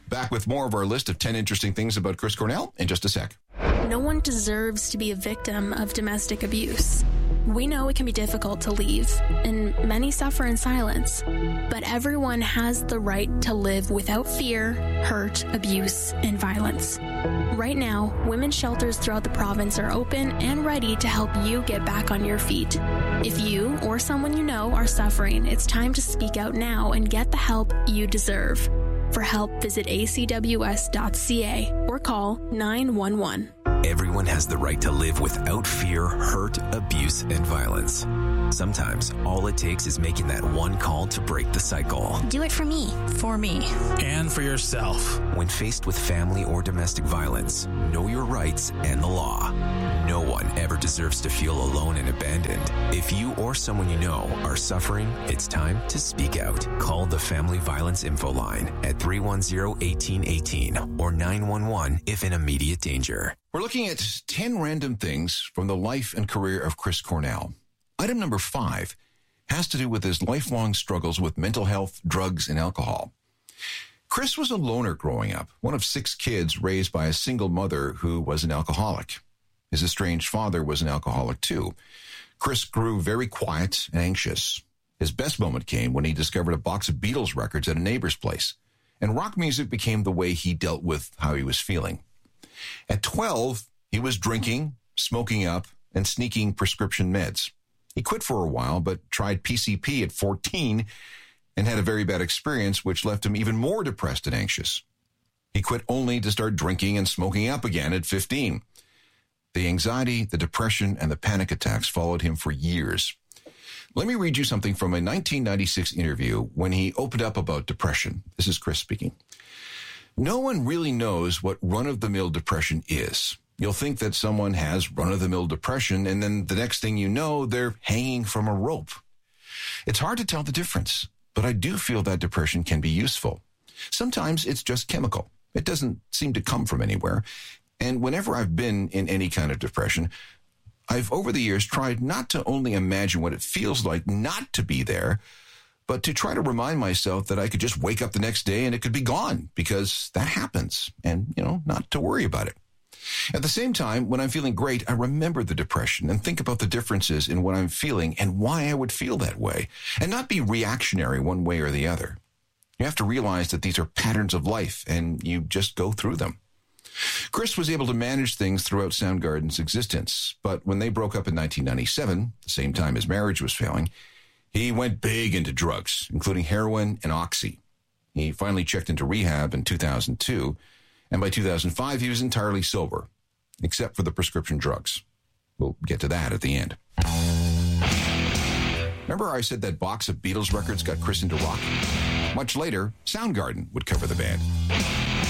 Back with more of our list of 10 interesting things about Chris Cornell in just a sec. No one deserves to be a victim of domestic abuse. We know it can be difficult to leave, and many suffer in silence. But everyone has the right to live without fear, hurt, abuse, and violence. Right now, women's shelters throughout the province are open and ready to help you get back on your feet. If you or someone you know are suffering, it's time to speak out now and get the help you deserve. For help, visit acws.ca or call 911. Everyone has the right to live without fear, hurt, abuse, and violence. Sometimes, all it takes is making that one call to break the cycle. Do it for me. For me. And for yourself. When faced with family or domestic violence, know your rights and the law. No one ever deserves to feel alone and abandoned. If you or someone you know are suffering, it's time to speak out. Call the Family Violence Info Line at 310-1818 or 911 if in immediate danger. We're looking at 10 random things from the life and career of Chris Cornell. Item number 5 has to do with his lifelong struggles with mental health, drugs, and alcohol. Chris was a loner growing up, one of 6 kids raised by a single mother who was an alcoholic. His estranged father was an alcoholic too. Chris grew very quiet and anxious. His best moment came when he discovered a box of Beatles records at a neighbor's place, and rock music became the way he dealt with how he was feeling. At 12, he was drinking, smoking up, and sneaking prescription meds. He quit for a while, but tried PCP at 14 and had a very bad experience, which left him even more depressed and anxious. He quit only to start drinking and smoking up again at 15. The anxiety, the depression, and the panic attacks followed him for years. Let me read you something from a 1996 interview when he opened up about depression. This is Chris speaking. No one really knows what run-of-the-mill depression is. You'll think that someone has run-of-the-mill depression, and then the next thing you know, they're hanging from a rope. It's hard to tell the difference, but I do feel that depression can be useful. Sometimes it's just chemical. It doesn't seem to come from anywhere. And whenever I've been in any kind of depression, I've over the years tried not to only imagine what it feels like not to be there, but to try to remind myself that I could just wake up the next day and it could be gone, because that happens, and, not to worry about it. At the same time, when I'm feeling great, I remember the depression and think about the differences in what I'm feeling and why I would feel that way, and not be reactionary one way or the other. You have to realize that these are patterns of life, and you just go through them. Chris was able to manage things throughout Soundgarden's existence, but when they broke up in 1997, the same time his marriage was failing, he went big into drugs, including heroin and oxy. He finally checked into rehab in 2002, and by 2005, he was entirely sober, except for the prescription drugs. We'll get to that at the end. Remember I said that box of Beatles records got Chris into rock? Much later, Soundgarden would cover the band.